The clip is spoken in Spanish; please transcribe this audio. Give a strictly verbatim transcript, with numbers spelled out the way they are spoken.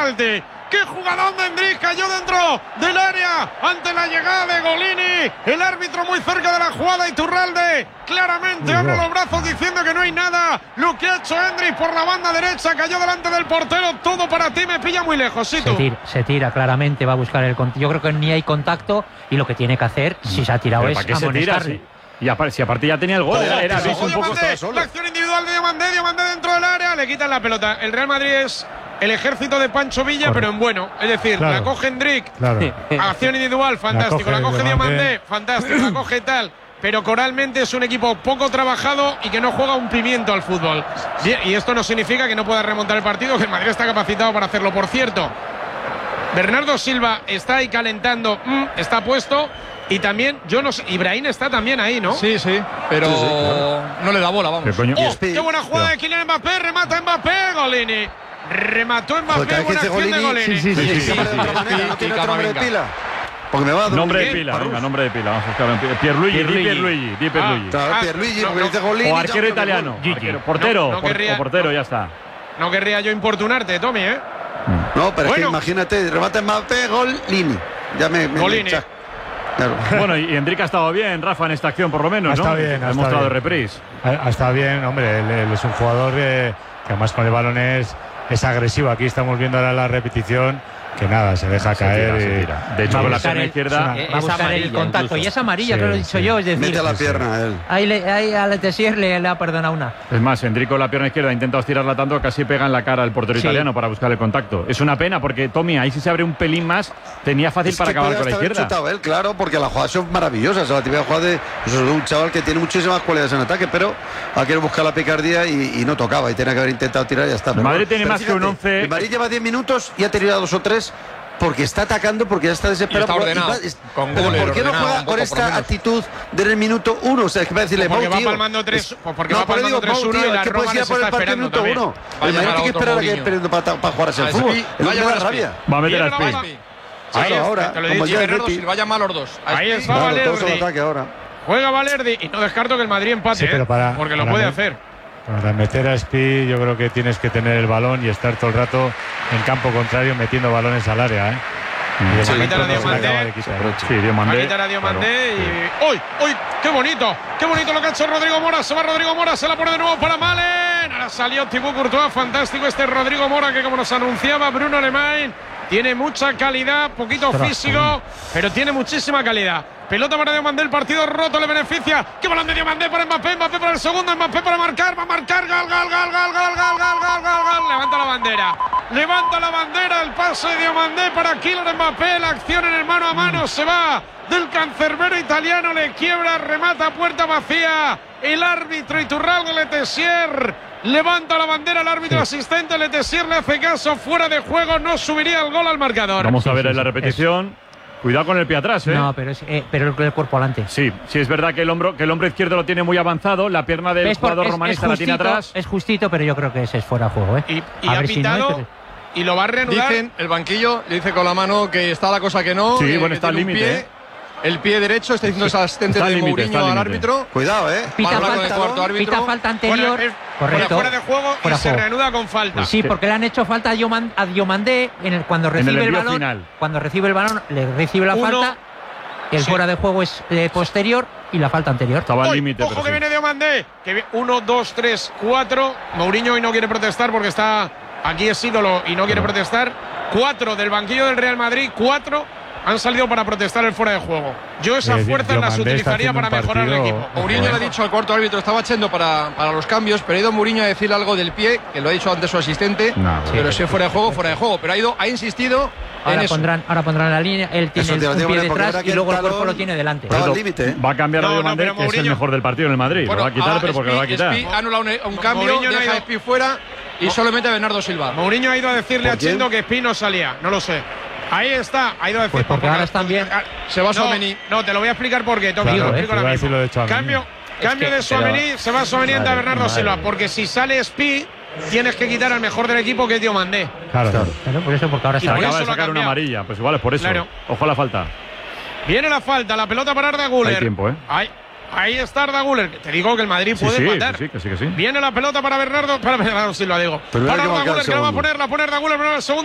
penalti. ¡Qué jugadón de Endrick! Cayó dentro del área ante la llegada de Golini. El árbitro muy cerca de la jugada. Iturralde claramente abre los brazos diciendo que no hay nada. Lo que ha hecho Endrick por la banda derecha. Cayó delante del portero. Todo para ti. Me pilla muy lejos. ¿Sí, se, tira, se tira claramente. Va a buscar el contacto. Yo creo que ni hay contacto. Y lo que tiene que hacer, si se ha tirado, ¿Pero es para qué se tira, sí? Y aparte, si aparte ya tenía el gol, era, era un poco la acción individual de Diomandé, Diomandé dentro del área, le quitan la pelota. El Real Madrid es el ejército de Pancho Villa, correcto, pero en bueno. Es decir, claro, la coge Endrick, claro, acción individual, fantástico. La coge, coge Diomandé, fantástico. La coge tal. Pero coralmente es un equipo poco trabajado y que no juega un pimiento al fútbol. Bien, y esto no significa que no pueda remontar el partido, que el Madrid está capacitado para hacerlo. Por cierto, Bernardo Silva está ahí calentando, mm, está puesto. Y también, yo no sé, Ibrahim está también ahí, ¿no? Sí, sí, pero sí, sí, claro, no le da bola, vamos. ¿Qué, oh, qué buena jugada de Kylian Mbappé, remata Mbappé, Golini. Remató Mbappé, buena acción de Golini. Sí, sí, sí. sí, sí, sí, sí. ¿No tiene otro nombre de pila? Porque me va a dar nombre de pila, venga, nombre de pila. Vamos a buscar Pierluigi, Di Pierluigi, Di Pierluigi. Claro, Pierluigi, porque dice Golini. O arquero italiano, portero, portero, ya está. No querría yo importunarte, Tommy, ¿eh? No, pero es que imagínate, remata Mbappé, Golini. Ya me Golini. Claro. Bueno, y Endrick ha estado bien, Rafa, en esta acción por lo menos, ha ¿no? Estado bien, ha mostrado bien. reprise. Ha, ha estado bien, hombre, él, él es un jugador que, que además con el balón es, es agresivo. Aquí estamos viendo ahora la repetición, que nada, se deja se caer. Tira, y, se tira. De hecho, con la pierna izquierda va a buscar el contacto. Incluso. Y es amarilla, sí, que lo he dicho sí. yo, es decir, mete la pierna él. Ahí, le, ahí a Letessier le, le ha perdonado una. Es más, Endrick con la pierna izquierda ha intentado estirarla tanto que casi pega en la cara al portero sí. italiano para buscar el contacto. Es una pena porque Tommy, ahí si se abre un pelín más, tenía fácil es para acabar con la izquierda. Chutado él, claro, porque las jugadas son maravillosas. La típica jugada de pues, un chaval que tiene muchísimas cualidades en ataque, pero ha querido buscar la picardía y, y no tocaba. Y tenía que haber intentado tirar y ya está. El Madrid tiene pero más fíjate, que un once. El Madrid lleva diez minutos y ha tirado dos o tres. Porque está atacando, porque ya está desesperado. Y está ordenado. Y va, es, con pero goles, ¿por qué no juega con esta actitud desde el minuto uno? O sea, es que va a decirle, porque Mau, va palmando tres, porque no, va palmando tres uno y la que Roma puede ir por el partido minuto uno. El Madrid tiene que esperar a que perdiendo para, para jugar así el fútbol. El hombre da rabia. Va a meter a Spi. Claro, ahora. Te lo he dicho, y Bernardo Silva llama a los dos. Ahí está Valerdi. Juega Valerdi y no descarto que el Madrid empate, sí, pero para, porque lo para puede mí, hacer. Para meter a Spi, yo creo que tienes que tener el balón y estar todo el rato en campo contrario metiendo balones al área, ¿eh? Se va a quitar a Diomandé. Sí, Diomandé. Va a quitar a Diomandé y. ¡Uy! ¡Uy! ¡Qué bonito! ¡Qué bonito lo que ha hecho Rodrigo Mora! Se va Rodrigo Mora, se la pone de nuevo para Malen. Ahora salió Thibaut Courtois. Fantástico este Rodrigo Mora que, como nos anunciaba Bruno Alemán, tiene mucha calidad, poquito físico, pero tiene muchísima calidad. Pelota para Diomandé, el partido roto le beneficia. ¡Qué balón de Diomandé para Mbappé! Mbappé para el segundo, Mbappé para marcar, va a marcar, gol, gol, gol, gol, gol, gol, gol, gol, gol, gol. Levanta la bandera, levanta la bandera, el pase de Diomandé para Kylian Mbappé, la acción en el mano a mano, se va del cancerbero italiano, le quiebra, remata, puerta vacía, el árbitro Iturralde Letessier. Levanta la bandera el árbitro sí. asistente, Letessier le hace caso, fuera de juego, no subiría el gol al marcador. Vamos a ver sí, en la sí, repetición. Es. Cuidado con el pie atrás, ¿eh? No, pero, es, eh, pero el cuerpo adelante. Sí, sí, es verdad que el hombro, que el hombro izquierdo lo tiene muy avanzado, la pierna del jugador es, romanista es justito, la tiene atrás. Es justito, pero yo creo que ese es fuera de juego, ¿eh? Y, y ha pitado, si no, y lo va a reanudar. Dicen, el banquillo le dice con la mano que está la cosa que no. Sí, eh, bueno, está al límite, ¿eh? El pie derecho, está diciendo ese asistente de Mourinho al árbitro. Cuidado, eh. Pita falta, cuarto árbitro. Pita falta anterior. Bueno, correcto. Fuera de juego fuera y juego. se reanuda con falta. Sí, porque le han hecho falta a, Dioman, a Diomandé en el, cuando recibe en el, el balón. Final. Cuando recibe el balón, le recibe la Uno, falta. El sí. fuera de juego es eh, posterior y la falta anterior. Estaba al límite. Ojo que sí. viene Diomandé. Que uno, dos, tres, cuatro. Mourinho hoy no quiere protestar porque está aquí es ídolo y no quiere no. protestar. Cuatro del banquillo del Real Madrid. Cuatro han salido para protestar el fuera de juego. Yo esas sí, fuerzas las utilizaría para mejorar el equipo. Mourinho le ha dicho al cuarto árbitro, estaba echando para, para los cambios, pero ha ido Mourinho a decirle algo del pie, que lo ha dicho antes su asistente. No, pero sí. si es fuera de juego, fuera de juego. Pero ha ido, ha insistido. Ahora en pondrán, eso. ahora pondrán la línea, él tiene eso, el pie detrás y luego el cuerpo lo tiene delante. Al límite, ¿eh? Va a cambiar a Diomandé, no, que es el mejor del partido en el Madrid. Bueno, lo va a quitar, pero porque lo va a quitar. Spi anula un, un cambio, Mourinho deja a Spi fuera y solamente a Bernardo Silva. Mourinho ha ido a decirle a Chendo que Spi no salía, no lo sé. Ahí está, ha ido a decir. Pues porque ahora están bien. Se va no, Tchouaméni. No, te lo voy a explicar por qué, Tommy. Claro, te lo explico ahora mismo. de Cambio, es cambio que, de Tchouaméni, se va Tchouaméni a Bernardo madre. Silva. Porque si sale Spi, tienes que quitar al mejor del equipo, que es Diomandé. Claro, claro. Claro, por eso, porque ahora Y está. Acaba de sacar una amarilla, pues igual es por eso. Claro. Ojo a la falta. Viene la falta, la pelota para Arda Güler. Hay tiempo, ¿eh? Ahí, ahí está Arda Güler. Te digo que el Madrid sí, puede sí, empatar. Sí, que sí, que sí. Viene la pelota para Bernardo, para Bernardo Silva, digo. Pero para Arda Güler, que la va a poner, la pone Arda Güler, pero el segundo.